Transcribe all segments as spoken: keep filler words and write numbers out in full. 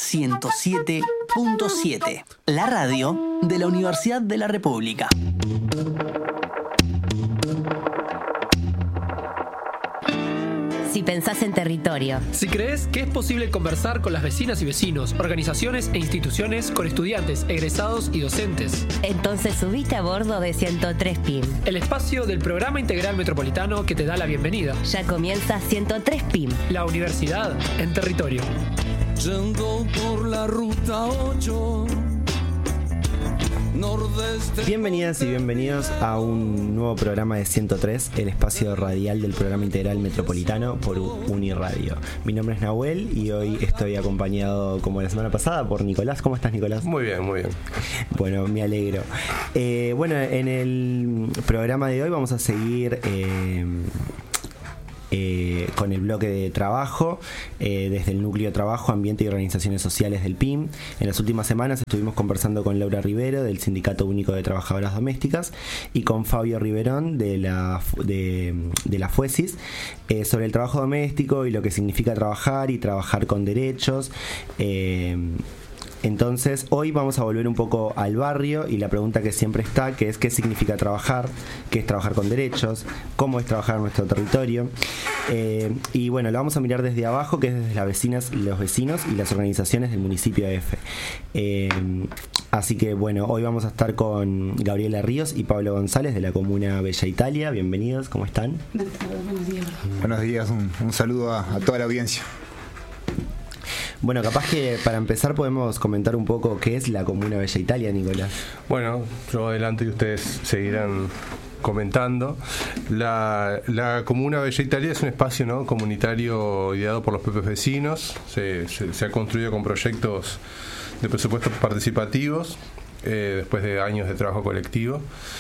ciento siete punto siete, la radio de la Universidad de la República. Si pensás en territorio. Si crees que es posible conversar con las vecinas y vecinos, organizaciones e instituciones, con estudiantes, egresados y docentes. Entonces subite a bordo de ciento tres P I M. El espacio del Programa Integral Metropolitano que te da la bienvenida. Ya comienza ciento tres P I M. La universidad en territorio. Yendo por la ruta ocho. Bienvenidas y bienvenidos a un nuevo programa de ciento tres, el espacio radial del Programa Integral Metropolitano por Uniradio. Mi nombre es Nahuel y hoy estoy acompañado, como la semana pasada, por Nicolás. ¿Cómo estás, Nicolás? Muy bien, muy bien. Bueno, me alegro. Eh, bueno, en el programa de hoy vamos a seguir... Eh, Eh, con el bloque de trabajo eh, desde el núcleo de trabajo, ambiente y organizaciones sociales del P I M. En las últimas semanas estuvimos conversando con Laura Rivero del Sindicato Único de Trabajadoras Domésticas y con Fabio Riverón de la, de, de la FUESIS eh, sobre el trabajo doméstico y lo que significa trabajar y trabajar con derechos. eh, Entonces, hoy vamos a volver un poco al barrio y la pregunta que siempre está, que es qué significa trabajar, qué es trabajar con derechos, cómo es trabajar en nuestro territorio. Eh, y bueno, lo vamos a mirar desde abajo, que es desde las vecinas, los vecinos y las organizaciones del municipio de F. Eh, así que bueno, hoy vamos a estar con Gabriela Ríos y Pablo González de la comuna Bella Italia. Bienvenidos, ¿cómo están? Buenos días. Buenos días, un, un saludo a, a toda la audiencia. Bueno, capaz que para empezar podemos comentar un poco qué es la comuna Bella Italia, Nicolás. Bueno, yo adelanto y ustedes seguirán comentando. La, la comuna Bella Italia es un espacio, ¿no?, comunitario ideado por los propios vecinos. Se, se, se ha construido con proyectos de presupuestos participativos eh, después de años de trabajo colectivo.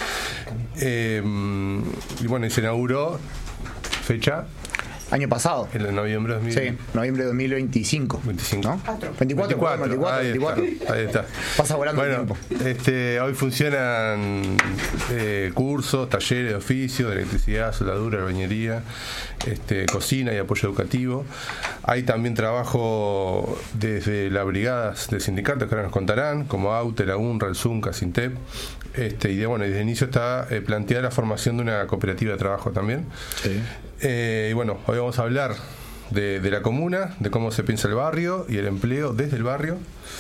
Eh, y bueno, y se inauguró fecha... Año pasado. En noviembre de dos mil... Sí, noviembre de dos mil veinticinco. veinticinco. ¿No? veinticuatro. veinticuatro. veinticuatro, Ahí, veinticuatro. Está, ahí está. Pasa volando bueno, el tiempo. Este, hoy funcionan eh, cursos, talleres de oficio, de electricidad, soldadura, albañería, este, cocina y apoyo educativo. Hay también trabajo desde las brigadas de sindicatos que ahora nos contarán, como AUTE, la UNRWA, el ZUNCA, SINTEP. Este, y de, bueno, desde el inicio está eh, planteada la formación de una cooperativa de trabajo también. Sí. Eh, y bueno, hoy vamos a hablar de, de la comuna, de cómo se piensa el barrio y el empleo desde el barrio,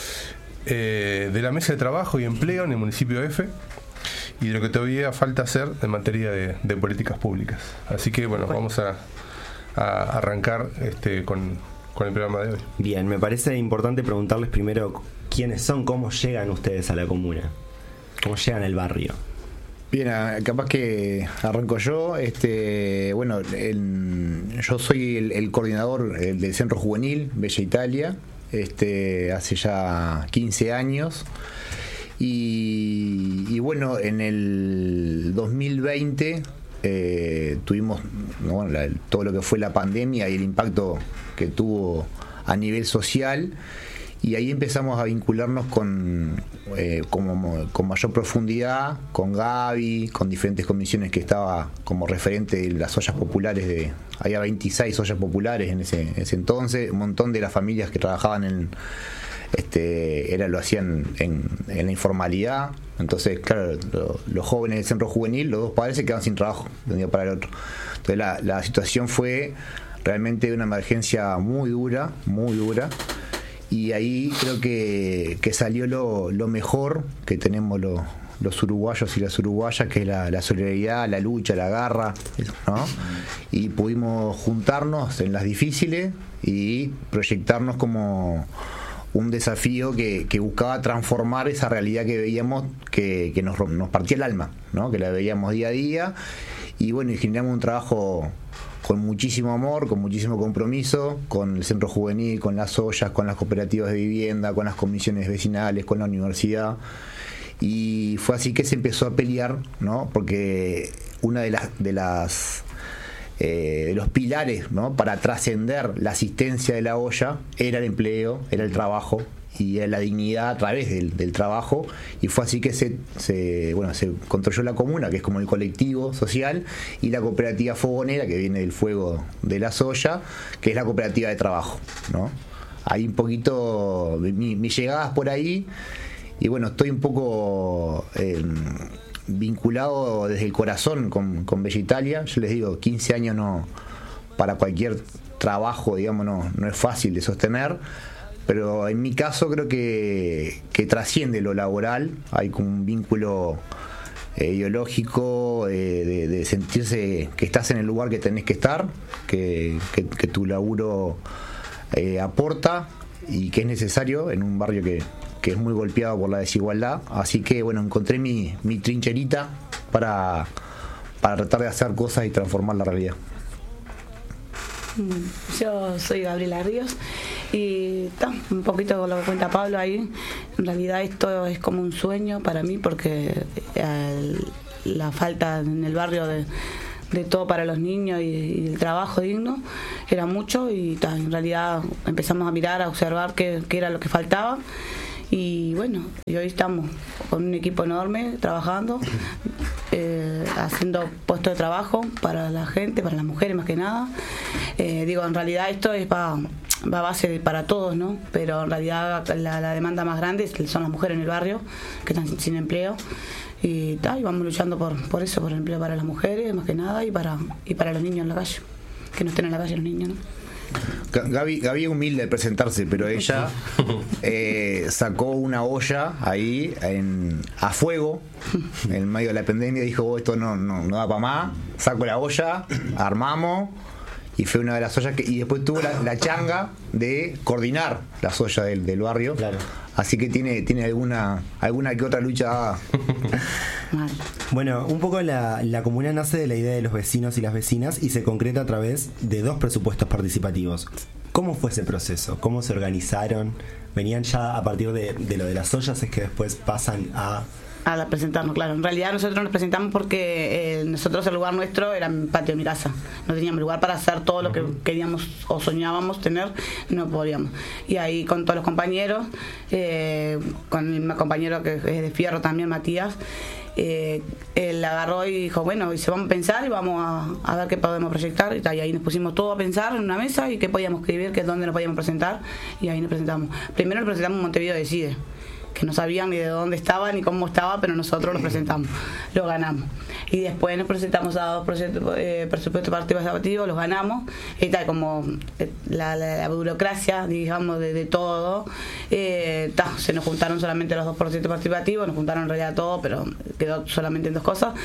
eh, de la mesa de trabajo y empleo en el municipio de F y de lo que todavía falta hacer en materia de, de políticas públicas. Así que bueno, vamos a, a arrancar este, con, con el programa de hoy. Bien, me parece importante preguntarles primero quiénes son, cómo llegan ustedes a la comuna, cómo llegan al barrio. Bien, capaz que arranco yo. Este, bueno, el, yo soy el, el coordinador el del Centro Juvenil Bella Italia, este, hace ya quince años. Y, y bueno, en el dos mil veinte eh, tuvimos bueno, la, todo lo que fue la pandemia y el impacto que tuvo a nivel social. Y ahí empezamos a vincularnos con, eh, como, con mayor profundidad, con Gaby, con diferentes comisiones que estaba como referente de las ollas populares. De, había veintiséis ollas populares en ese, en ese entonces, un montón de las familias que trabajaban en, este, era, lo hacían en, en la informalidad. Entonces, claro, lo, los jóvenes del centro juvenil, los dos padres se quedaban sin trabajo de un día para el otro. Entonces la, la situación fue realmente una emergencia muy dura, muy dura. Y ahí creo que, que salió lo, lo mejor que tenemos los, los uruguayos y las uruguayas, que es la, la solidaridad, la lucha, la garra, ¿no? Y pudimos juntarnos en las difíciles y proyectarnos como un desafío que, que buscaba transformar esa realidad que veíamos, que, que nos, nos partía el alma, ¿no? Que la veíamos día a día. Y bueno, y generamos un trabajo con muchísimo amor, con muchísimo compromiso, con el centro juvenil, con las ollas, con las cooperativas de vivienda, con las comisiones vecinales, con la universidad. Y fue así que se empezó a pelear, ¿no? Porque una de las de las eh, de los pilares, ¿no?, para trascender la asistencia de la olla era el empleo, era el trabajo y era la dignidad a través del, del trabajo. Y fue así que se, se bueno se construyó la comuna, que es como el colectivo social, y la cooperativa fogonera, que viene del fuego de la soya, que es la cooperativa de trabajo, ¿no? ahí un poquito mi, mis llegadas por ahí, y bueno, estoy un poco eh, vinculado desde el corazón con, con Bella Italia. Yo les digo, quince años no, para cualquier trabajo, digamos, no, no es fácil de sostener, pero en mi caso creo que, que trasciende lo laboral. Hay como un vínculo eh, ideológico, eh, de, de sentirse que estás en el lugar que tenés que estar, que, que, que tu laburo eh, aporta y que es necesario en un barrio que, que es muy golpeado por la desigualdad. Así que bueno, encontré mi, mi trincherita para, para tratar de hacer cosas y transformar la realidad. Yo soy Gabriela Ríos y ta, un poquito con lo que cuenta Pablo ahí. En realidad esto es como un sueño para mí, porque el, la falta en el barrio de, de todo para los niños y, y el trabajo digno era mucho, y ta, en realidad empezamos a mirar, a observar qué, qué era lo que faltaba. Y bueno, y hoy estamos con un equipo enorme trabajando, eh, haciendo puestos de trabajo para la gente, para las mujeres más que nada. Eh, digo, en realidad esto es va, va a base para todos, ¿no? Pero en realidad la, la demanda más grande son las mujeres en el barrio, que están sin, sin empleo. Y, ta, y vamos luchando por, por eso, por el empleo para las mujeres más que nada, y para, y para los niños en la calle, que no estén en la calle los niños, ¿no? Gaby, Gaby es humilde de presentarse, pero ella eh, sacó una olla ahí en, a fuego en medio de la pandemia. Dijo, oh, esto no, no, no da para más. Saco la olla, armamos, y fue una de las ollas que, y después tuvo la, la changa de coordinar las ollas del, del barrio. Claro. Así que tiene, tiene alguna, alguna que otra lucha. Bueno, un poco la, la comuna nace de la idea de los vecinos y las vecinas y se concreta a través de dos presupuestos participativos. ¿Cómo fue ese proceso? ¿Cómo se organizaron? ¿Venían ya a partir de, de lo de las ollas, es que después pasan a...? A presentarnos, claro. En realidad nosotros nos presentamos porque eh, nosotros el lugar nuestro era el patio de mi casa. No teníamos lugar para hacer todo lo que queríamos o soñábamos tener, no podíamos. Y ahí con todos los compañeros, eh, con el compañero que es de Fierro también, Matías, eh, él agarró y dijo, bueno, y se vamos a pensar y vamos a, a ver qué podemos proyectar. Y ahí nos pusimos todos a pensar en una mesa y qué podíamos escribir, qué dónde nos podíamos presentar, y ahí nos presentamos. Primero nos presentamos en Montevideo Decide, que no sabían ni de dónde estaba ni cómo estaba, pero nosotros lo presentamos, lo ganamos. Y después nos presentamos a dos proyectos, eh, presupuestos participativos, los ganamos, y tal, como eh, la, la, la burocracia, digamos, de, de todo, eh, ta, se nos juntaron solamente los dos proyectos participativos, nos juntaron en realidad todo, pero quedó solamente en dos cosas.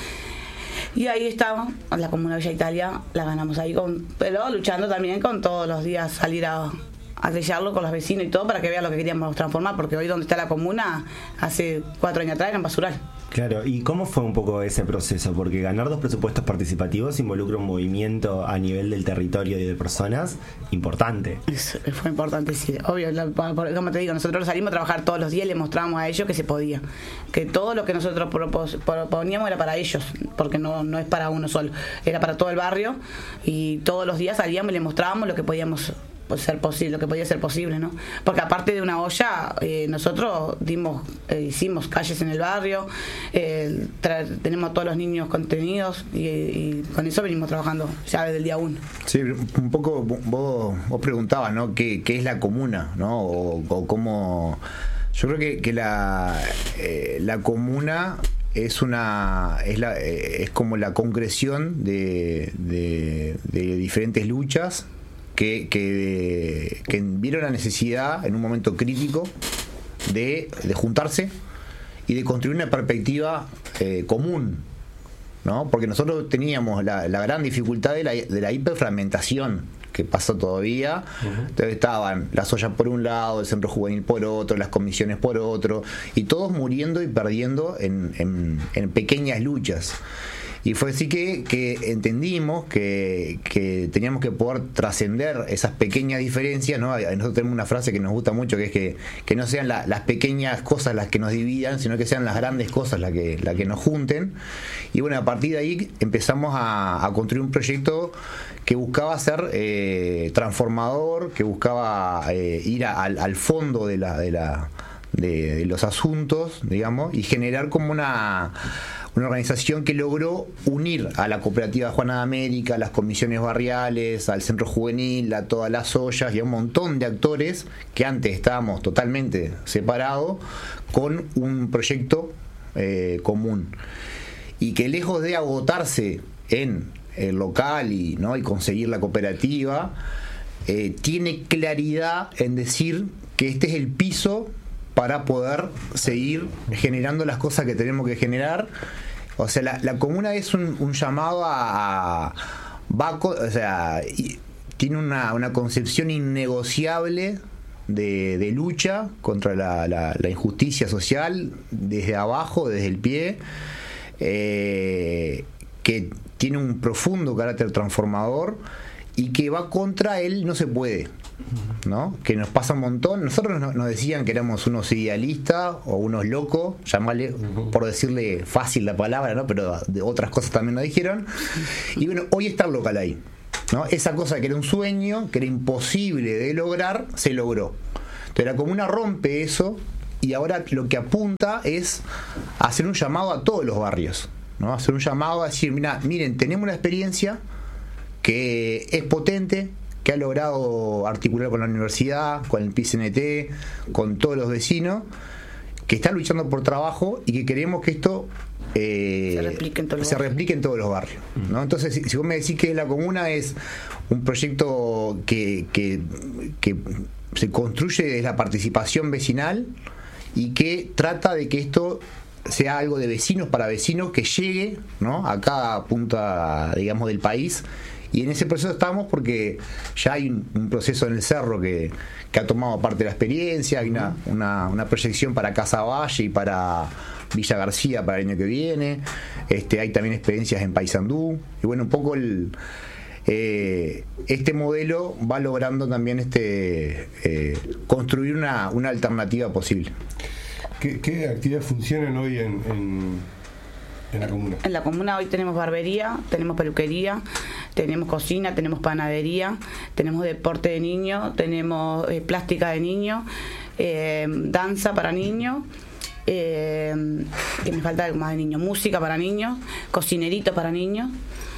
Y ahí estamos, la Comuna Bella Italia, la ganamos ahí, con, pero luchando también con todos los días salir a... a sellarlo con los vecinos y todo para que vean lo que queríamos transformar, porque hoy donde está la comuna, hace cuatro años atrás era un basural. Claro, ¿y cómo fue un poco ese proceso? Porque ganar dos presupuestos participativos involucra un movimiento a nivel del territorio y de personas importante. Es, fue importante, sí, obvio. La, como te digo, nosotros salimos a trabajar todos los días y les mostramos a ellos que se podía, que todo lo que nosotros propos, proponíamos era para ellos, porque no, no es para uno solo, era para todo el barrio, y todos los días salíamos y les mostrábamos lo que podíamos ser posible, lo que podía ser posible, ¿no? Porque aparte de una olla, eh, nosotros dimos, eh, hicimos calles en el barrio, eh, tra- tenemos a todos los niños contenidos, y, y con eso venimos trabajando ya desde el día uno. Sí, un poco vos, vos preguntabas, ¿no? ¿Qué, qué es la comuna, ¿no? O, o cómo... Yo creo que, que la, eh, la comuna es una es la eh, es como la concreción de, de, de diferentes luchas Que, que, que vieron la necesidad en un momento crítico de, de juntarse y de construir una perspectiva eh, común, ¿no? Porque nosotros teníamos la, la gran dificultad de la, de la hiperfragmentación que pasó todavía. Uh-huh. Entonces estaban las ollas por un lado, el centro juvenil por otro, las comisiones por otro, y todos muriendo y perdiendo en, en, en pequeñas luchas. Y fue así que, que entendimos que, que teníamos que poder trascender esas pequeñas diferencias, ¿no? Nosotros tenemos una frase que nos gusta mucho, que es que, que no sean la, las pequeñas cosas las que nos dividan, sino que sean las grandes cosas las que, las que nos junten. Y bueno, a partir de ahí empezamos a, a construir un proyecto que buscaba ser eh, transformador, que buscaba eh, ir a, al, al fondo de la... De la De, de los asuntos, digamos, y generar como una una organización que logró unir a la cooperativa Juana de América, a las comisiones barriales, al centro juvenil, a todas las ollas y a un montón de actores que antes estábamos totalmente separados con un proyecto eh, común, y que lejos de agotarse en el local y, ¿no? y conseguir la cooperativa, eh, tiene claridad en decir que este es el piso para poder seguir generando las cosas que tenemos que generar. O sea, la, la comuna es un, un llamado a, a va, o sea, y, tiene una, una concepción innegociable de, de lucha contra la, la, la injusticia social desde abajo, desde el pie, eh, que tiene un profundo carácter transformador y que va contra él no se puede, ¿no? Que nos pasa un montón. Nosotros nos, nos decían que éramos unos idealistas o unos locos, llamarle, por decirle fácil la palabra, ¿no? Pero de otras cosas también nos dijeron. Y bueno, hoy está el local ahí, ¿no? Esa cosa que era un sueño, que era imposible de lograr, se logró. Entonces la comuna rompe eso y ahora lo que apunta es hacer un llamado a todos los barrios, ¿no? Hacer un llamado a decir, mira, miren, tenemos una experiencia que es potente, que ha logrado articular con la universidad, con el P C N T, con todos los vecinos, que están luchando por trabajo y que queremos que esto eh, se, replique en, todos se replique en todos los barrios, ¿no? Entonces, si, si vos me decís que la comuna es un proyecto que, que, que se construye desde la participación vecinal y que trata de que esto sea algo de vecinos para vecinos, que llegue, ¿no? a cada punta, digamos, del país. Y en ese proceso estamos porque ya hay un, un proceso en el Cerro que, que ha tomado parte de la experiencia, hay una, una, una proyección para Casa Valle y para Villa García para el año que viene, este, hay también experiencias en Paysandú, y bueno, un poco el, eh, este modelo va logrando también este eh, construir una, una alternativa posible. ¿Qué, qué actividades funcionan hoy en, en, en la comuna? En la comuna hoy tenemos barbería, tenemos peluquería, tenemos cocina, tenemos panadería, tenemos deporte de niños, tenemos eh, plástica de niños, eh, danza para niños, eh, que me falta algo más de niños, música para niños, cocineritos para niños,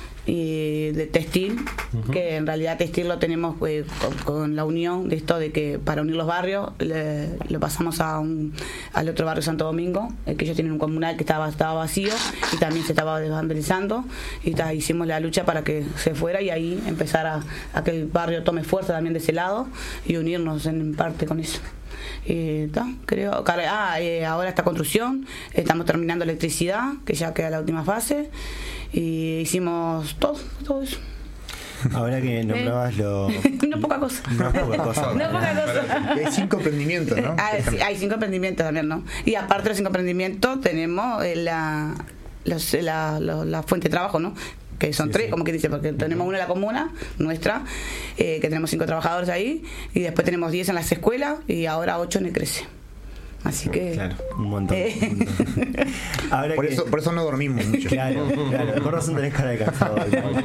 y de textil, uh-huh. que en realidad textil lo tenemos eh, con, con la unión de esto de que para unir los barrios le, lo pasamos a un, al otro barrio Santo Domingo, eh, que ellos tienen un comunal que estaba, estaba vacío y también se estaba desvandalizando, y ta, hicimos la lucha para que se fuera y ahí empezar a, a que el barrio tome fuerza también de ese lado y unirnos en parte con eso. Eh, ta, creo, ah, eh, ahora esta construcción, estamos terminando electricidad, que ya queda la última fase, y hicimos todo, todo eso. Ahora que nombrabas lo... no poca cosa. No poca cosa. No poca cosa. Hay cinco emprendimientos, ¿no? Ah, sí, hay cinco emprendimientos también, ¿no? Y aparte de los cinco emprendimientos tenemos eh, la, los, la, la, la fuente de trabajo, ¿no? Que son sí, tres, sí. como que dice, porque tenemos una en la comuna, nuestra, eh, que tenemos cinco trabajadores ahí, y después tenemos diez en las escuelas, y ahora ocho en el Crece. Así que... Claro, un montón. Eh. Un montón. Ahora por, que... eso, por eso no dormimos mucho. Claro, claro. Por razón tenés cara de cansado.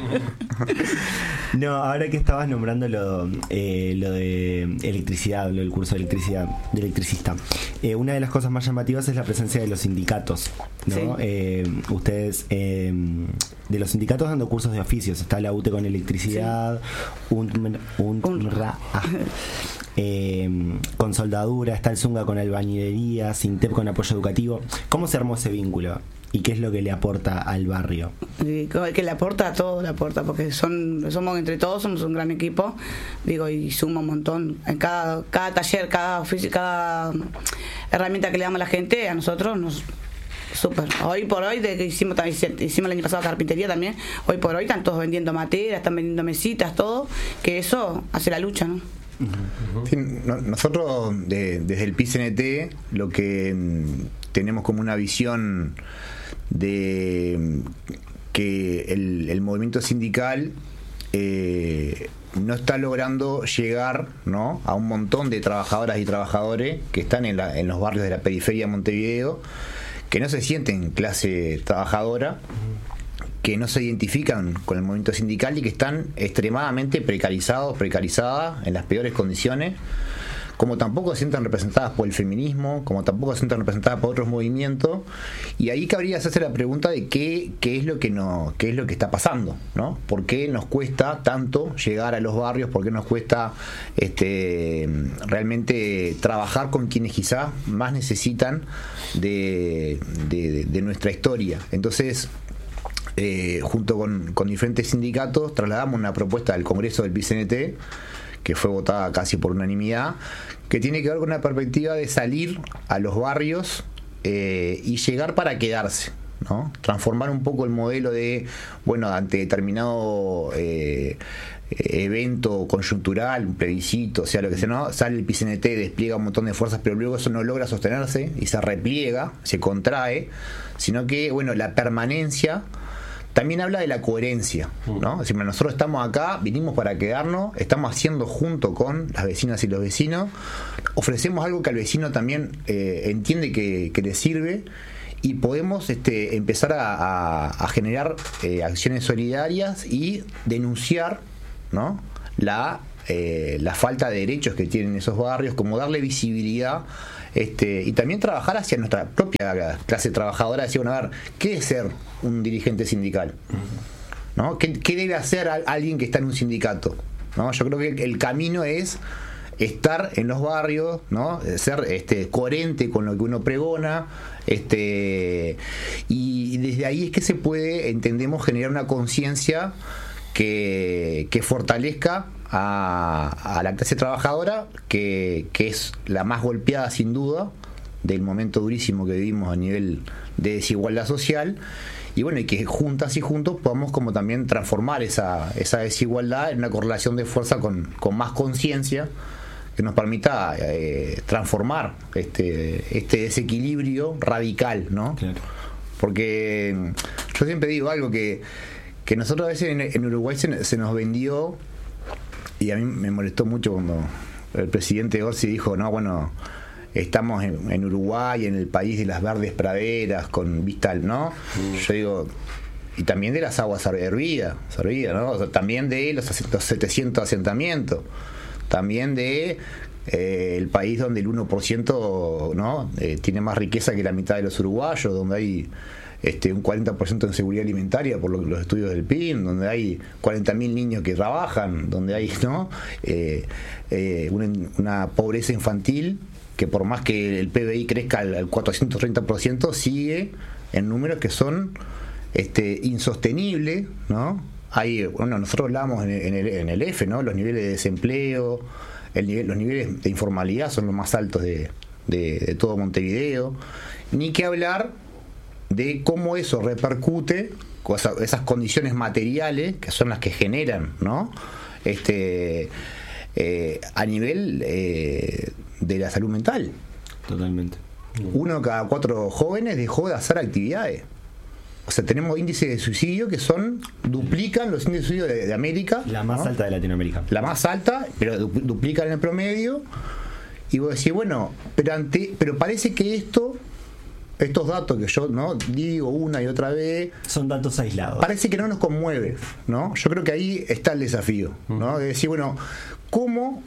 No, ahora que estabas nombrando lo, eh, lo de electricidad, lo del curso de electricidad, de electricista, eh, una de las cosas más llamativas es la presencia de los sindicatos, ¿no? Sí. Eh, ustedes, eh, de los sindicatos dando cursos de oficios, está la U T E con electricidad, sí. un, un, un ra, ah. Eh, con soldadura, está el Zunga con albañilería, Sintep con apoyo educativo. ¿Cómo se armó ese vínculo? ¿Y qué es lo que le aporta al barrio? Sí, que le aporta a todo, le aporta, porque son somos entre todos, somos un gran equipo, digo, y suma un montón. En cada, cada taller, cada oficio, cada herramienta que le damos a la gente, a nosotros nos... Súper. Hoy por hoy, de que hicimos, hicimos el año pasado carpintería también, hoy por hoy están todos vendiendo materia, están vendiendo mesitas, todo, que eso hace la lucha, ¿no? Sí, no, nosotros de, desde el P C N T lo que tenemos como una visión de que el, el movimiento sindical eh, no está logrando llegar, ¿no?, a un montón de trabajadoras y trabajadores que están en, la, en los barrios de la periferia de Montevideo, que no se sienten clase trabajadora, que no se identifican con el movimiento sindical y que están extremadamente precarizados, precarizadas, en las peores condiciones, como tampoco se sientan representadas por el feminismo, como tampoco se sientan representadas por otros movimientos, y ahí cabría hacerse la pregunta de qué, qué es lo que no, qué es lo que está pasando, ¿no? ¿Por qué nos cuesta tanto llegar a los barrios? ¿Por qué nos cuesta este, realmente trabajar con quienes quizás más necesitan de, de, de nuestra historia? Entonces, eh, junto con, con diferentes sindicatos, trasladamos una propuesta al Congreso del P C N T, que fue votada casi por unanimidad, que tiene que ver con una perspectiva de salir a los barrios eh, y llegar para quedarse, ¿no? Transformar un poco el modelo de, bueno, ante determinado eh, evento coyuntural, un plebiscito, o sea, lo que sea, ¿no? Sale el P C N T, despliega un montón de fuerzas, pero luego eso no logra sostenerse y se repliega, se contrae, sino que, bueno, la permanencia también habla de la coherencia, ¿no? Es decir, nosotros estamos acá, vinimos para quedarnos, estamos haciendo junto con las vecinas y los vecinos, ofrecemos algo que al vecino también eh, entiende que, que le sirve, y podemos este, empezar a, a, a generar eh, acciones solidarias y denunciar, ¿no? la, eh, la falta de derechos que tienen esos barrios, como darle visibilidad. Este, y también trabajar hacia nuestra propia clase trabajadora, decir, bueno, a ver, ¿qué es ser un dirigente sindical? ¿No? ¿Qué, qué debe hacer a, alguien que está en un sindicato? ¿No? Yo creo que el, el camino es estar en los barrios, ¿no? Ser este, coherente con lo que uno pregona, este, y desde ahí es que se puede, entendemos, generar una conciencia que, que fortalezca A, a la clase trabajadora, que, que es la más golpeada sin duda del momento durísimo que vivimos a nivel de desigualdad social, y bueno, y que juntas y juntos podamos como también transformar esa, esa desigualdad en una correlación de fuerza con, con más conciencia que nos permita eh, transformar este, este desequilibrio radical, ¿no? Claro. Porque yo siempre digo algo que, que nosotros a veces en, en Uruguay se, se nos vendió. Y a mí me molestó mucho cuando el presidente Orsi dijo, no, bueno, estamos en, en Uruguay, en el país de las verdes praderas, con vista al, ¿no? Mm. Yo digo, y también de las aguas hervidas, hervidas, ¿no? O sea, también de los, los setecientos asentamientos, también de eh, el país donde el uno por ciento, ¿no? Eh, tiene más riqueza que la mitad de los uruguayos, donde hay Este, un cuarenta por ciento en seguridad alimentaria por lo, los estudios del P I M, donde hay cuarenta mil niños que trabajan, donde hay, ¿no? eh, eh, una, una pobreza infantil que por más que el P B I crezca al, al cuatrocientos treinta por ciento, sigue en números que son este, insostenibles, ¿no? Hay, bueno, nosotros hablábamos en el, en, el, en el F, ¿no? Los niveles de desempleo, el nivel, los niveles de informalidad son los más altos de, de, de todo Montevideo, ni que hablar de cómo eso repercute, esas condiciones materiales que son las que generan, ¿no? Este, eh, a nivel eh, de la salud mental. Totalmente. Uno de cada cuatro jóvenes dejó de hacer actividades. O sea, tenemos índices de suicidio que son, duplican los índices de suicidio de, de América. La más, ¿no?, alta de Latinoamérica. La más alta, pero du, duplican el promedio. Y vos decís, bueno, pero, ante, pero parece que esto... estos datos que yo no digo una y otra vez son datos aislados, parece que no nos conmueve, ¿no? Yo creo que ahí está el desafío, ¿no? De decir, bueno, ¿cómo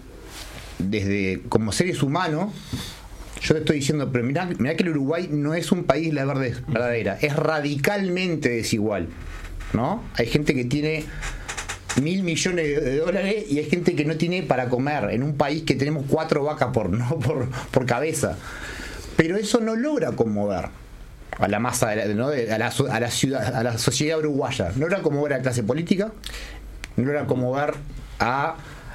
desde como seres humanos, yo te estoy diciendo, pero mirá, mirá que el Uruguay no es un país la verde verdadera, es radicalmente desigual, ¿no? Hay gente que tiene mil millones de dólares y hay gente que no tiene para comer, en un país que tenemos cuatro vacas por, ¿no? por, por cabeza. Pero eso no logra conmover a la masa, de la, ¿no? a, la, a la ciudad, a la sociedad uruguaya. No logra conmover a la clase política, no logra conmover a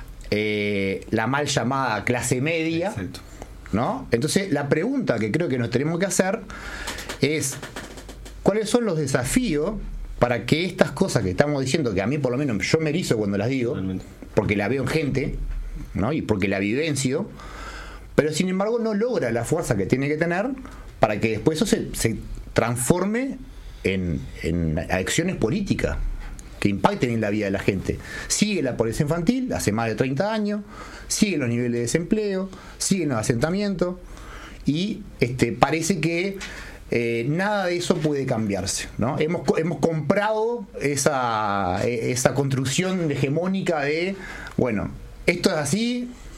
eh, la mal llamada clase media. Exacto. ¿No? Entonces, la pregunta que creo que nos tenemos que hacer es: ¿cuáles son los desafíos para que estas cosas que estamos diciendo, que a mí por lo menos yo me erizo cuando las digo, realmente, porque la veo en gente, ¿no? Y porque la vivencio, pero sin embargo no logra la fuerza que tiene que tener para que después eso se, se transforme en, en acciones políticas que impacten en la vida de la gente? Sigue la pobreza infantil hace más de treinta años, siguen los niveles de desempleo, siguen los asentamientos, y este, parece que eh, nada de eso puede cambiarse, ¿no? Hemos, hemos comprado esa, esa construcción hegemónica de, bueno, esto es así,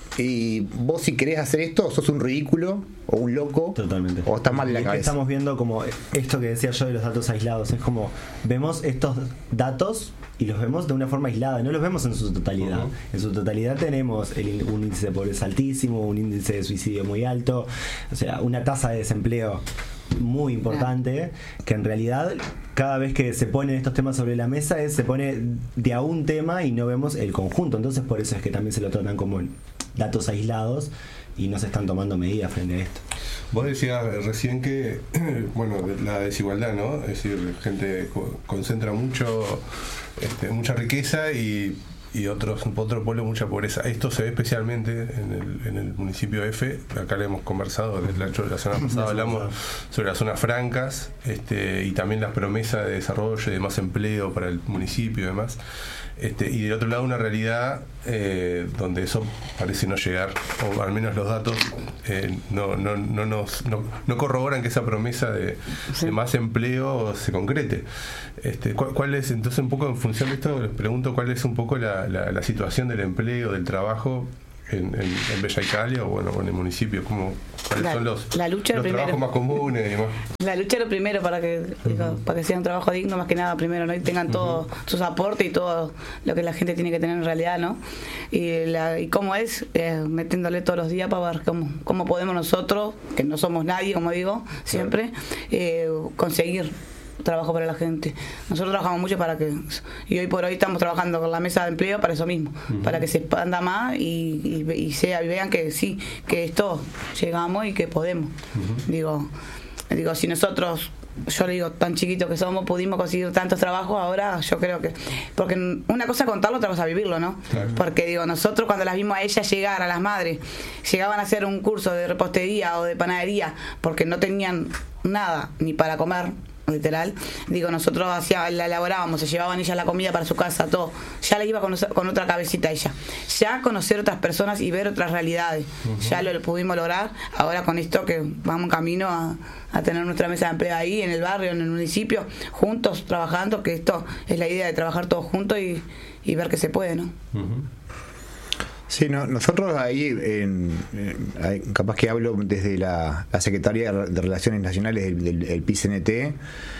y vos si querés hacer esto, sos un ridículo o un loco. Totalmente. O estás mal de la Es que cabeza. estamos viendo como esto que decía yo de los datos aislados. Es como, vemos estos datos y los vemos de una forma aislada, no los vemos en su totalidad. Uh-huh. En su totalidad tenemos el, un índice de pobreza altísimo, un índice de suicidio muy alto, o sea, una tasa de desempleo muy importante, que en realidad cada vez que se ponen estos temas sobre la mesa es, se pone de a un tema y no vemos el conjunto. Entonces por eso es que también se lo tratan como datos aislados y no se están tomando medidas frente a esto. Vos decías recién que, bueno, la desigualdad, ¿no? Es decir, gente concentra mucho, este, mucha riqueza y, y otros, otro pueblo mucha pobreza. Esto se ve especialmente en el, en el municipio F. Acá le hemos conversado, de la, de la semana pasada hablamos sobre las zonas francas, este, y también las promesas de desarrollo y de más empleo para el municipio y demás. Este, y del otro lado una realidad eh, donde eso parece no llegar, o al menos los datos eh, no, no, no, nos, no, no corroboran que esa promesa de, sí. de más empleo se concrete. Este, ¿cuál, ¿Cuál es, entonces, un poco en función de esto, les pregunto cuál es un poco la, la, la situación del empleo, del trabajo en, en, en Bella Italia o bueno, en el municipio? ¿Cómo, ¿Cuáles la, son los, la lucha los primero. trabajos más comunes y demás? La lucha es lo primero para que digo, uh-huh. para que sea un trabajo digno, más que nada primero, ¿no? Y tengan uh-huh. todos sus aportes y todo lo que la gente tiene que tener en realidad, ¿no? Y, la, y cómo es, eh, metiéndole todos los días para ver cómo, cómo podemos nosotros, que no somos nadie, como digo, siempre, eh, conseguir trabajo para la gente. Nosotros trabajamos mucho para que, y hoy por hoy estamos trabajando con la mesa de empleo para eso mismo, uh-huh. para que se expanda más y, y, y sea y vean que sí, que esto llegamos y que podemos. Uh-huh. Digo, digo, si nosotros, yo le digo, tan chiquitos que somos, pudimos conseguir tantos trabajos, ahora yo creo que, porque una cosa es contarlo, otra cosa es vivirlo, ¿no? Claro. Porque digo, nosotros cuando las vimos a ellas llegar, a las madres, llegaban a hacer un curso de repostería o de panadería porque no tenían nada ni para comer, literal, digo, nosotros hacía, la elaborábamos, se llevaban ellas la comida para su casa, todo, ya la iba con, con otra cabecita ella, ya conocer otras personas y ver otras realidades, uh-huh. ya lo, lo pudimos lograr, ahora con esto que vamos en camino a, a tener nuestra mesa de empleo ahí, en el barrio, en el municipio, juntos, trabajando, que esto es la idea de trabajar todos juntos y, y ver que se puede, ¿no? Uh-huh. Sí, no, nosotros ahí, en, en, capaz que hablo desde la, la Secretaría de Relaciones Nacionales del, del, del P I C N T,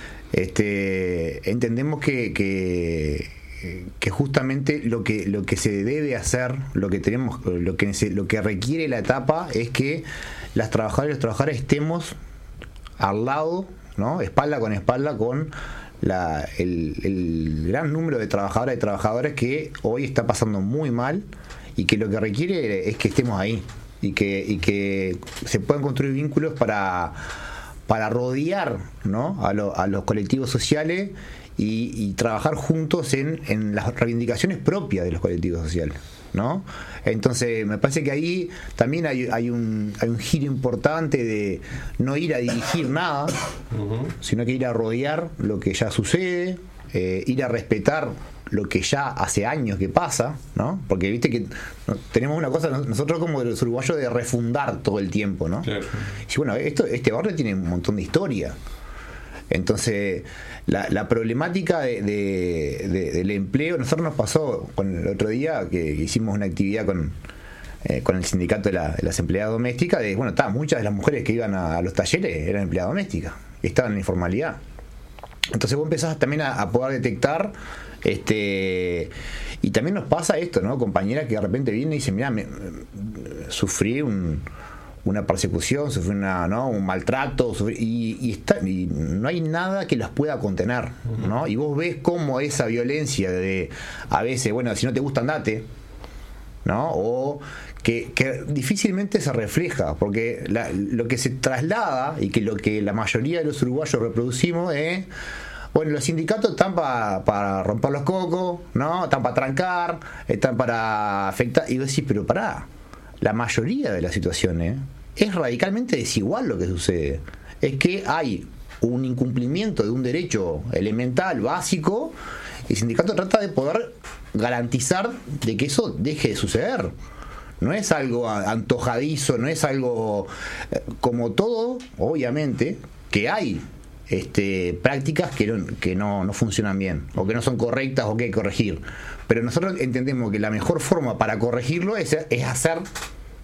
este, entendemos que, que, que justamente lo que lo que se debe hacer, lo que tenemos, lo que lo que requiere la etapa es que las trabajadoras y los trabajadores estemos al lado, ¿no? Espalda con espalda con la, el, el gran número de trabajadoras y trabajadores que hoy está pasando muy mal. Y que lo que requiere es que estemos ahí y que, y que se puedan construir vínculos para, para rodear, ¿no? a, lo, a los colectivos sociales y, y trabajar juntos en, en las reivindicaciones propias de los colectivos sociales, ¿no? Entonces me parece que ahí también hay, hay, un, hay un giro importante de no ir a dirigir nada, uh-huh. sino que ir a rodear lo que ya sucede, eh, ir a respetar lo que ya hace años que pasa, ¿no? Porque viste que no, tenemos una cosa nosotros como los uruguayos de refundar todo el tiempo, ¿no? Claro. Y bueno, esto, este barrio tiene un montón de historia. Entonces, la, la problemática de, de, de, del empleo, nosotros nos pasó con el otro día que hicimos una actividad con, eh, con el sindicato de, la, de las empleadas domésticas, de, bueno, tá, muchas de las mujeres que iban a, a los talleres eran empleadas domésticas, estaban en informalidad. Entonces vos empezás también a, a poder detectar, este y también nos pasa esto, ¿no? Compañeras que de repente vienen y dicen, mirá, me, sufrí un, una persecución, sufrí una, ¿no? un maltrato, sufrí, y, y, está, y no hay nada que las pueda contener, ¿no? Y vos ves cómo esa violencia de, a veces, bueno, si no te gusta andate, ¿no? O que, que difícilmente se refleja, porque la, lo que se traslada y que lo que la mayoría de los uruguayos reproducimos es, bueno, los sindicatos están para pa romper los cocos, ¿no? Están para trancar, están para afectar, y vos decís, pero pará, la mayoría de las situaciones es radicalmente desigual lo que sucede, es que hay un incumplimiento de un derecho elemental, básico, y el sindicato trata de poder garantizar de que eso deje de suceder. No es algo antojadizo, no es algo eh, como todo, obviamente, que hay este, prácticas que, no, que no, no funcionan bien, o que no son correctas o que hay que corregir. Pero nosotros entendemos que la mejor forma para corregirlo es, es hacer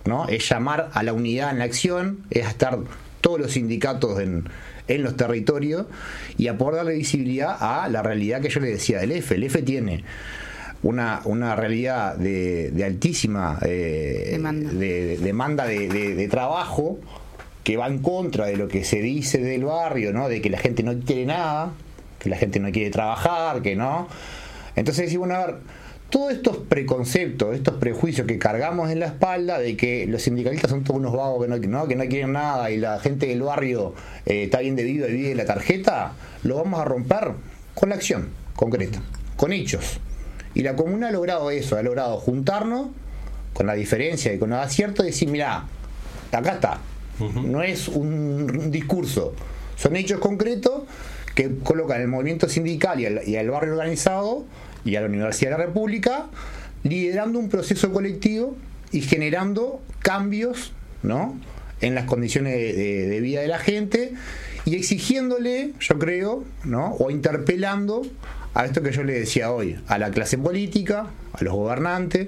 ¿no? Es llamar a la unidad en la acción, es estar todos los sindicatos en, en los territorios y a poder darle visibilidad a la realidad que yo le decía del F. El F tiene una, una realidad de, de altísima eh, demanda, de, de, demanda de, de, de trabajo que va en contra de lo que se dice del barrio, ¿no? De que la gente no quiere nada, que la gente no quiere trabajar, que no. Entonces decimos, bueno, a ver, todos estos preconceptos, estos prejuicios que cargamos en la espalda de que los sindicalistas son todos unos vagos que no, ¿no? que no quieren nada y la gente del barrio eh, está bien de vida y vive de la tarjeta, lo vamos a romper con la acción concreta, con hechos. Y la comuna ha logrado eso, ha logrado juntarnos con la diferencia y con el acierto de decir, mirá, acá está. Uh-huh. No es un, un discurso, son hechos concretos que colocan el movimiento sindical y al, y al barrio organizado y a la Universidad de la República liderando un proceso colectivo y generando cambios, ¿no? En las condiciones de, de, de vida de la gente y exigiéndole, yo creo, ¿no? O interpelando a esto que yo le decía hoy, a la clase política, a los gobernantes,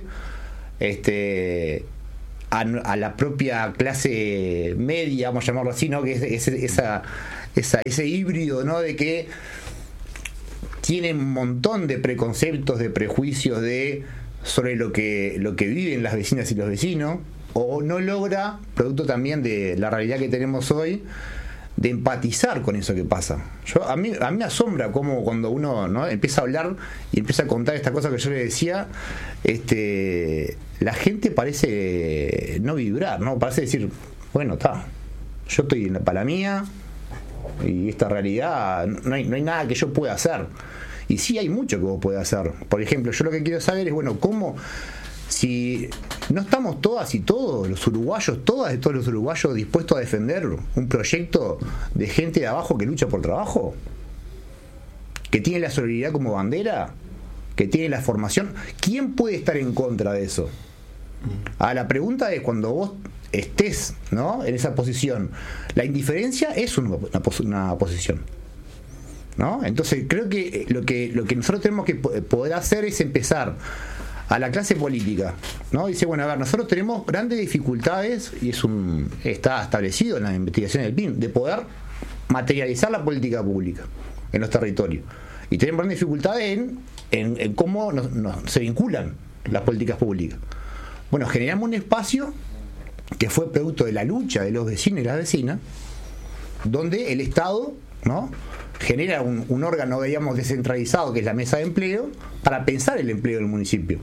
este A, a la propia clase media, vamos a llamarlo así, ¿no? Que es, es, esa, esa, ese híbrido, ¿no? De que tiene un montón de preconceptos, de prejuicios de sobre lo que, lo que viven las vecinas y los vecinos, o no logra, producto también de la realidad que tenemos hoy, de empatizar con eso que pasa. Yo a mí a mí me asombra cómo cuando uno, ¿no? empieza a hablar y empieza a contar esta cosa que yo le decía, este la gente parece no vibrar, ¿no? Parece decir, bueno, está, yo estoy para la mía y esta realidad no hay, no hay nada que yo pueda hacer. Y sí hay mucho que vos podés hacer. Por ejemplo, yo lo que quiero saber es, bueno, cómo, si no estamos todas y todos los uruguayos, todas y todos los uruguayos dispuestos a defender un proyecto de gente de abajo que lucha por trabajo, que tiene la solidaridad como bandera, que tiene la formación. ¿Quién puede estar en contra de eso? Ah, la pregunta es, cuando vos estés, ¿no? en esa posición, la indiferencia es una, una, una posición, ¿no? Entonces creo que lo que lo que nosotros tenemos que poder hacer es empezar a la clase política, ¿no? Dice, bueno, a ver, nosotros tenemos grandes dificultades, y es un está establecido en las investigaciones del P I M, de poder materializar la política pública en los territorios. Y tenemos grandes dificultades en, en, en cómo nos, nos, se vinculan las políticas públicas. Bueno, generamos un espacio que fue producto de la lucha de los vecinos y las vecinas, donde el Estado, ¿no? genera un, un órgano, digamos, descentralizado, que es la mesa de empleo, para pensar el empleo del municipio.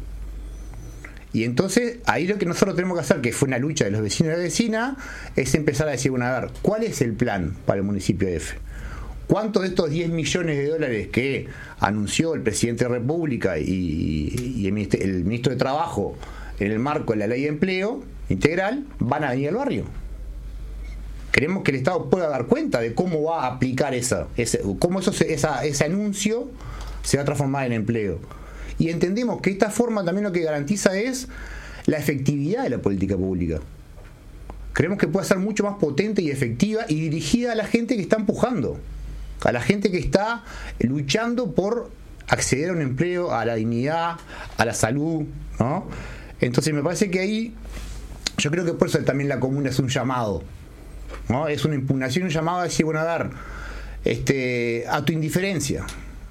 Y entonces, ahí lo que nosotros tenemos que hacer, que fue una lucha de los vecinos y las vecinas, es empezar a decir, bueno, a ver, ¿cuál es el plan para el municipio de F? ¿Cuánto de estos diez millones de dólares que anunció el presidente de la República y, y el, ministro, el ministro de Trabajo en el marco de la ley de empleo integral van a venir al barrio? Queremos que el Estado pueda dar cuenta de cómo va a aplicar esa, ese, cómo eso se, esa, ese anuncio se va a transformar en empleo. Y entendemos que esta forma también lo que garantiza es la efectividad de la política pública. Creemos que puede ser mucho más potente y efectiva y dirigida a la gente que está empujando, a la gente que está luchando por acceder a un empleo, a la dignidad, a la salud, ¿no? Entonces me parece que ahí, yo creo que por eso también la comuna es un llamado, ¿no? Es una impugnación, un llamado a decir, bueno, a ver, este, a tu indiferencia.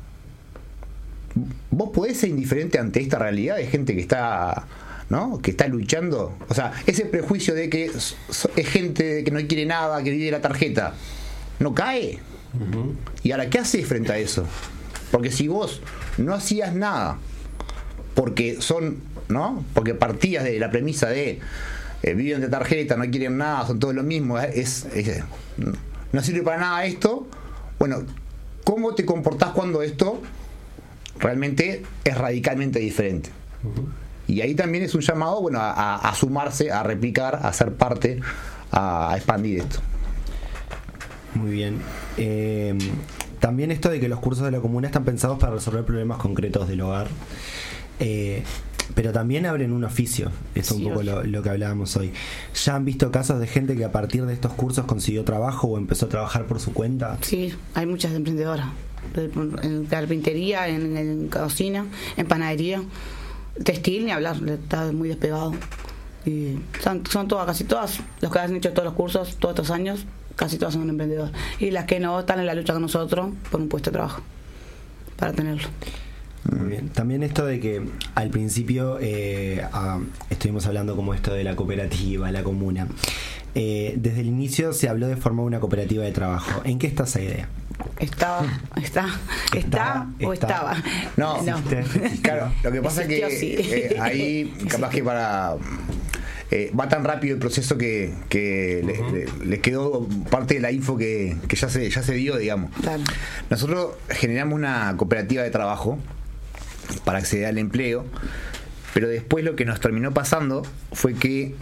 Vos podés ser indiferente ante esta realidad de gente que está, ¿no? que está luchando. O sea, ese prejuicio de que es gente que no quiere nada, que vive de la tarjeta, no cae. Uh-huh. Y ahora, ¿qué haces frente a eso? Porque si vos no hacías nada, porque son, ¿no? porque partías de la premisa de Eh, viven de tarjeta, no quieren nada, son todos lo mismo, es, es, no sirve para nada esto. Bueno, ¿cómo te comportás cuando esto realmente es radicalmente diferente? Uh-huh. Y ahí también es un llamado, bueno, a, a, a sumarse, a replicar, a ser parte, a, a expandir esto. Muy bien. Eh, también esto de que los cursos de la comuna están pensados para resolver problemas concretos del hogar. Eh, pero también abren un oficio, eso es sí, un poco lo, lo que hablábamos hoy. ¿Ya han visto casos de gente que a partir de estos cursos consiguió trabajo o empezó a trabajar por su cuenta? Sí, hay muchas emprendedoras, en carpintería, en, en cocina, en panadería, textil, ni hablar, está muy despegado. Y son, son todas, casi todas, los que han hecho todos los cursos, todos estos años, casi todas son emprendedores. Y las que no están en la lucha con nosotros por un puesto de trabajo, para tenerlo. Muy bien. También esto de que al principio eh, ah, estuvimos hablando como esto de la cooperativa, la comuna. Eh, desde el inicio se habló de formar una cooperativa de trabajo. ¿En qué está esa idea? Estaba, está, está, está o está. estaba. No, no. Claro, lo que pasa es que Existió, sí. eh, ahí capaz que para eh, va tan rápido el proceso que, que uh-huh. le, le, le quedó parte de la info que, que ya se ya se dio, digamos. Claro. Nosotros generamos una cooperativa de trabajo para acceder al empleo, pero después lo que nos terminó pasando fue que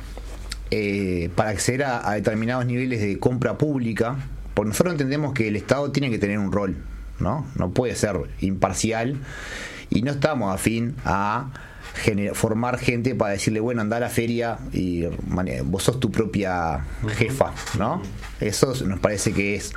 eh, para acceder a, a determinados niveles de compra pública, porque nosotros entendemos que el Estado tiene que tener un rol, ¿no? No puede ser imparcial, y no estamos afín a gener- formar gente para decirle, bueno, anda a la feria y vos sos tu propia jefa, ¿no? Eso nos parece que es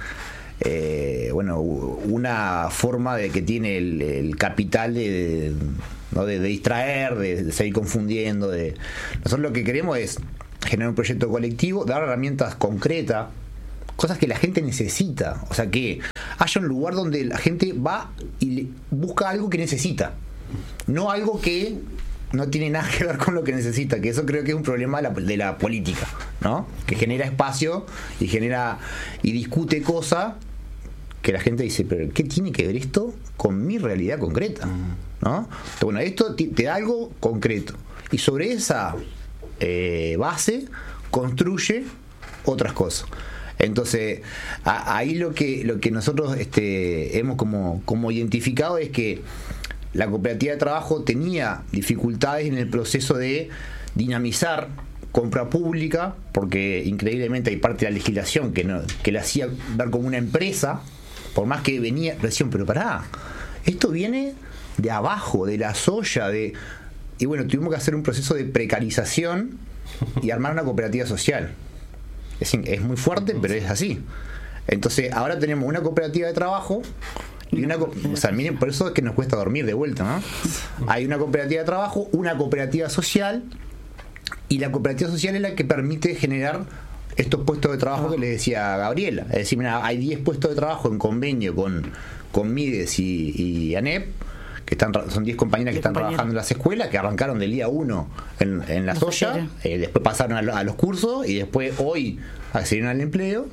Eh, bueno, una forma de que tiene el, el capital de, de, ¿no? de, de distraer, de, de seguir confundiendo. De... Nosotros lo que queremos es generar un proyecto colectivo, dar herramientas concretas, cosas que la gente necesita. O sea, que haya un lugar donde la gente va y le busca algo que necesita, no algo que no tiene nada que ver con lo que necesita, que eso creo que es un problema de la, de la política, ¿no? Que genera espacio y genera y discute cosas que la gente dice, pero ¿qué tiene que ver esto con mi realidad concreta? ¿No? Entonces, bueno, esto te da algo concreto y sobre esa eh, base construye otras cosas. Entonces, a, ahí lo que lo que nosotros este, hemos como, como identificado es que la cooperativa de trabajo tenía dificultades en el proceso de dinamizar compra pública, porque increíblemente hay parte de la legislación que, no, que la hacía ver como una empresa, por más que venía presión, pero pará, esto viene de abajo, de la soya, de y bueno, tuvimos que hacer un proceso de precarización y armar una cooperativa social. Es, es muy fuerte, pero es así. Entonces, ahora tenemos una cooperativa de trabajo y una, o sea, miren, por eso es que nos cuesta dormir de vuelta, ¿no? Hay una cooperativa de trabajo, una cooperativa social, y la cooperativa social es la que permite generar estos puestos de trabajo que les decía Gabriela. Es decir, mira, hay diez puestos de trabajo en convenio con, con Mides y, y ANEP, que están, son diez compañeras que están compañeras. trabajando en las escuelas, que arrancaron del día uno en, en la soya, eh, después pasaron a, a los cursos y después hoy accedieron al empleo,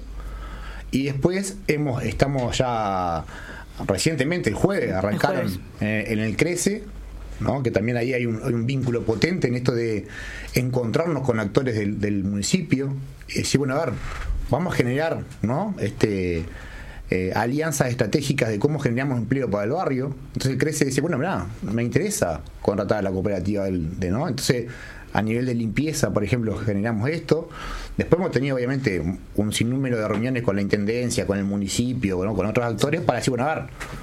y después hemos estamos ya recientemente, el jueves, arrancaron el jueves. Eh, en el Crece, ¿no? Que también ahí hay un, hay un vínculo potente en esto de encontrarnos con actores del, del municipio y decir, bueno, a ver, vamos a generar, ¿no? este eh, alianzas estratégicas de cómo generamos empleo para el barrio. Entonces el Crece dice, bueno, mirá, me interesa contratar a la cooperativa del, de, ¿no? Entonces, a nivel de limpieza, por ejemplo, generamos esto. Después hemos tenido, obviamente, un sinnúmero de reuniones con la intendencia, con el municipio, ¿no? Con otros actores, para decir, bueno, a ver,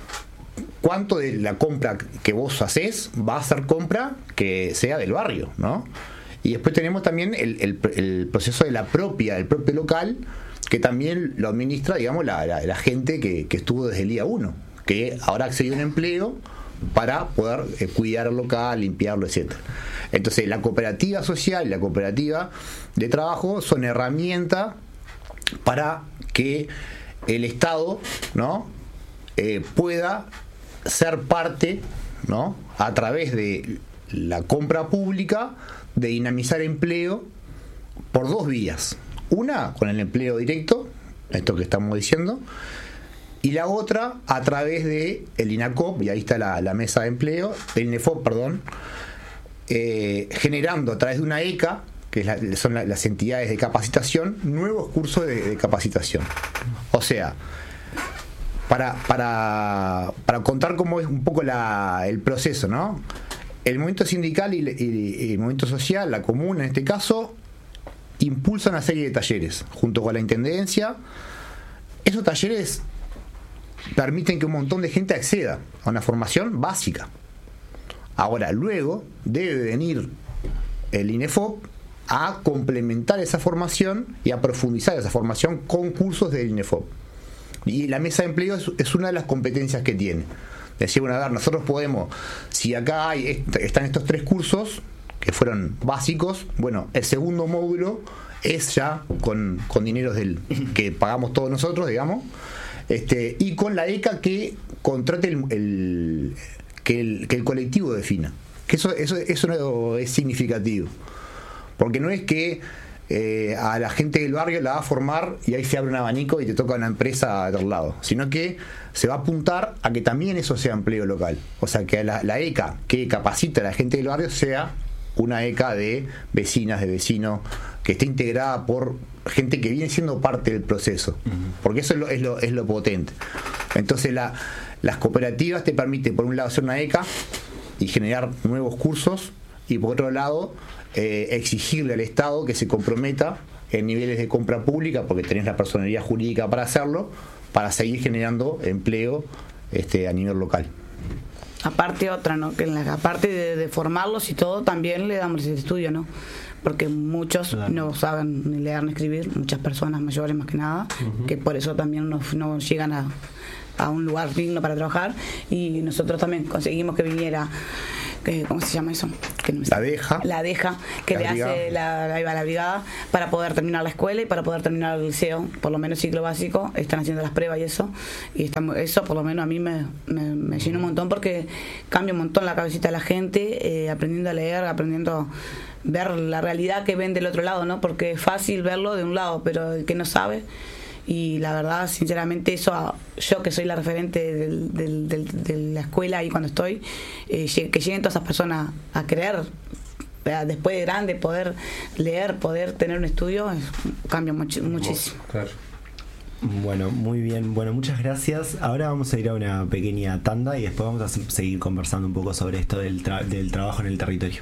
¿cuánto de la compra que vos hacés va a ser compra que sea del barrio, ¿no? Y después tenemos también el, el, el proceso de la propia, el propio local, que también lo administra, digamos, la, la, la gente que, que estuvo desde el día uno, que ahora accedió a un empleo para poder eh, cuidar el local, limpiarlo, etcétera. Entonces, la cooperativa social y la cooperativa de trabajo son herramientas para que el Estado, ¿no? eh, pueda ser parte, ¿no? a través de la compra pública, de dinamizar empleo por dos vías. Una, con el empleo directo, esto que estamos diciendo, y la otra a través de el INACOP, y ahí está la, la mesa de empleo, el INEFOP, perdón, eh, generando a través de una E C A, que es la, son la, las entidades de capacitación, nuevos cursos de, de capacitación. O sea, para, para, para contar cómo es un poco la, el proceso, ¿no? El movimiento sindical y, y, y el movimiento social, la comuna en este caso, impulsan una serie de talleres junto con la intendencia. Esos talleres permiten que un montón de gente acceda a una formación básica. Ahora, luego debe venir el INEFOP a complementar esa formación y a profundizar esa formación con cursos del INEFOP. Y la mesa de empleo es, es una de las competencias que tiene. Decir, bueno, a ver, nosotros podemos, si acá hay, están estos tres cursos, que fueron básicos. Bueno, el segundo módulo es ya con, con dineros del, que pagamos todos nosotros, digamos, este, y con la E C A que contrate el, el, que, el que el colectivo defina. Que eso, eso, eso no es significativo. Porque no es que eh, a la gente del barrio la va a formar y ahí se abre un abanico y te toca una empresa de otro lado, sino que se va a apuntar a que también eso sea empleo local. O sea, que la, la E C A que capacita a la gente del barrio sea una E C A de vecinas, de vecinos, que esté integrada por gente que viene siendo parte del proceso. Porque eso es lo, es lo, es lo potente. Entonces la, las cooperativas te permiten, por un lado, hacer una E C A y generar nuevos cursos, y por otro lado eh, exigirle al Estado que se comprometa en niveles de compra pública, porque tenés la personalidad jurídica para hacerlo, para seguir generando empleo este, a nivel local. Aparte otra, ¿no? Que en la, aparte de, de formarlos y todo, también le damos el estudio, ¿no? Porque muchos claro. no saben ni leer ni escribir, muchas personas mayores más que nada, uh-huh. que por eso también no, no llegan a, a un lugar digno para trabajar, y nosotros también conseguimos que viniera, que, ¿cómo se llama eso? Que no la deja. La deja, que la le brigada. hace la, la, la brigada para poder terminar la escuela y para poder terminar el liceo, por lo menos ciclo básico, están haciendo las pruebas y eso, y estamos, eso por lo menos a mí me, me, me llena un montón, porque cambia un montón la cabecita de la gente, eh, aprendiendo a leer, aprendiendo a ver la realidad que ven del otro lado, ¿no? Porque es fácil verlo de un lado, pero el que no sabe, y la verdad, sinceramente, eso, yo que soy la referente del, del, del, de la escuela ahí cuando estoy, eh, que lleguen todas esas personas a creer, después de grande, poder leer, poder tener un estudio, cambia much, muchísimo. Claro. Bueno, muy bien. Bueno, muchas gracias. Ahora vamos a ir a una pequeña tanda y después vamos a seguir conversando un poco sobre esto del, tra- del trabajo en el territorio.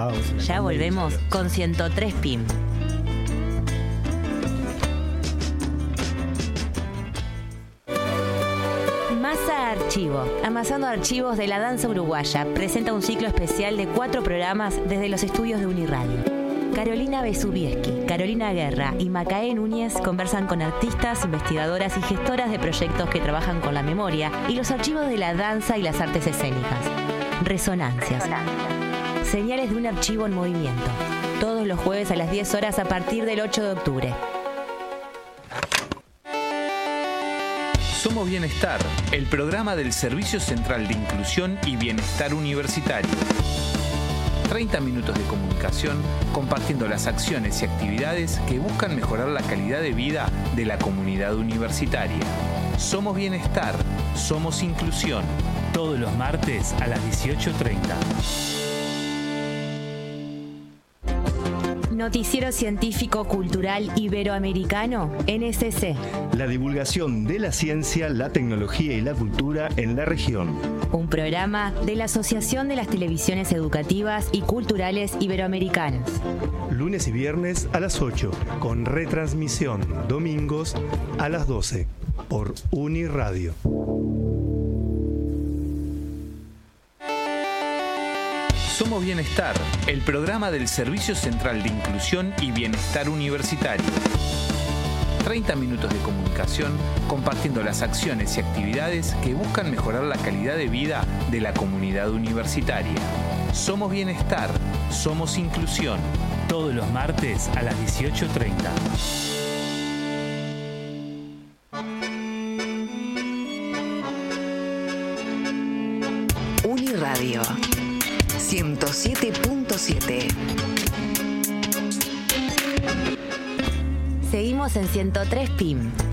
Ya volvemos con ciento tres P I M. Masa Archivo, amasando archivos de la danza uruguaya, presenta un ciclo especial de cuatro programas desde los estudios de Uniradio. Carolina Besubieski, Carolina Guerra y Macaé Núñez conversan con artistas, investigadoras y gestoras de proyectos que trabajan con la memoria y los archivos de la danza y las artes escénicas. Resonancias. Señales de un archivo en movimiento. Todos los jueves a las diez horas a partir del ocho de octubre. Somos Bienestar, el programa del Servicio Central de Inclusión y Bienestar Universitario. treinta minutos de comunicación compartiendo las acciones y actividades que buscan mejorar la calidad de vida de la comunidad universitaria. Somos Bienestar, somos Inclusión. Todos los martes a las dieciocho treinta. Noticiero Científico Cultural Iberoamericano, N S C. La divulgación de la ciencia, la tecnología y la cultura en la región. Un programa de la Asociación de las Televisiones Educativas y Culturales Iberoamericanas. Lunes y viernes a las ocho, con retransmisión domingos a las doce, por Uniradio. Somos Bienestar, el programa del Servicio Central de Inclusión y Bienestar Universitario. treinta minutos de comunicación compartiendo las acciones y actividades que buscan mejorar la calidad de vida de la comunidad universitaria. Somos Bienestar, somos Inclusión. Todos los martes a las dieciocho treinta. Uniradio ciento siete punto siete. Seguimos en ciento tres P I M.